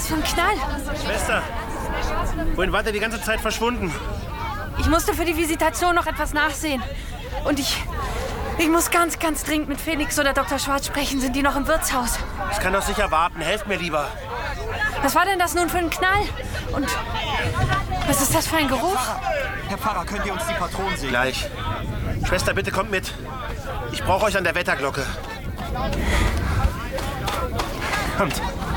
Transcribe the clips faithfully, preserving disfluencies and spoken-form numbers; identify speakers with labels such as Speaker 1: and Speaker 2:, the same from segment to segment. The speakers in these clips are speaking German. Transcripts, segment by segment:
Speaker 1: Was für ein Knall.
Speaker 2: Schwester, wohin wart ihr die ganze Zeit verschwunden?
Speaker 1: Ich musste für die Visitation noch etwas nachsehen. Und ich... Ich muss ganz, ganz dringend mit Felix oder Doktor Schwarz sprechen. Sind die noch im Wirtshaus?
Speaker 2: Ich kann doch sicher warten. Helft mir lieber.
Speaker 1: Was war denn das nun für ein Knall? Und was ist das für ein Geruch?
Speaker 3: Pfarrer. Herr Pfarrer, könnt ihr uns die Patronen sehen?
Speaker 2: Gleich. Schwester, bitte kommt mit. Ich brauche euch an der Wetterglocke. Kommt.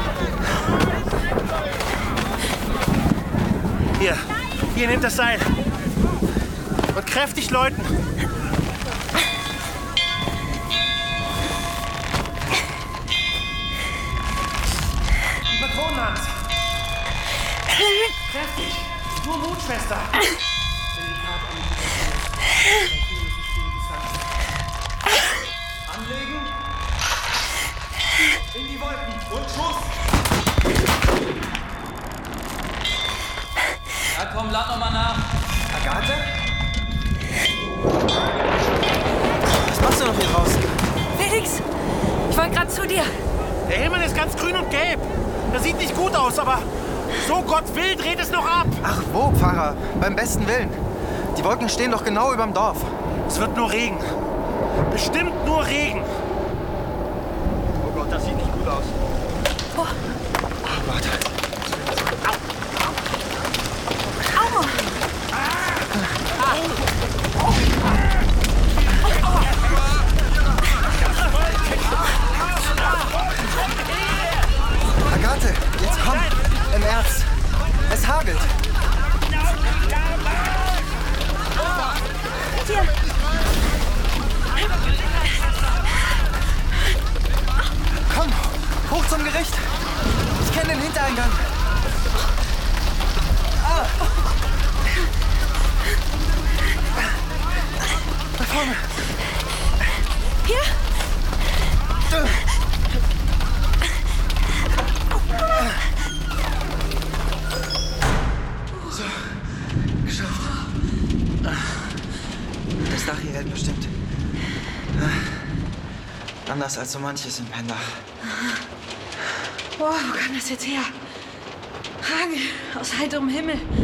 Speaker 2: Hier, hier, nehmt das Seil. Und kräftig läuten. Die Patronenhand. Kräftig. Nur Mut, Schwester.
Speaker 3: Anlegen. In die Wolken. Und Schuss.
Speaker 4: Ja, komm, lad noch mal nach.
Speaker 3: Agathe? Was machst du noch hier draußen?
Speaker 1: Felix, ich wollte gerade zu dir.
Speaker 2: Der Himmel ist ganz grün und gelb. Das sieht nicht gut aus, aber so Gott will, dreht es noch ab.
Speaker 3: Ach wo, Pfarrer? Beim besten Willen. Die Wolken stehen doch genau überm Dorf.
Speaker 2: Es wird nur Regen. Bestimmt nur Regen.
Speaker 3: Oh Gott, das sieht nicht gut aus.
Speaker 1: Oh.
Speaker 3: Oh, warte.
Speaker 1: Aua.
Speaker 3: Agathe, jetzt komm. Im Ernst. Es hagelt.
Speaker 1: Hier.
Speaker 3: Komm, hoch zum Gericht. Ich kenne den Hintereingang. Ah. Da vorne.
Speaker 1: Hier?
Speaker 3: So, geschafft. Das Dach hier hält bestimmt. Anders als so manches im Pendach.
Speaker 1: Boah, wo kam das jetzt her? Hagel aus heiterem Himmel.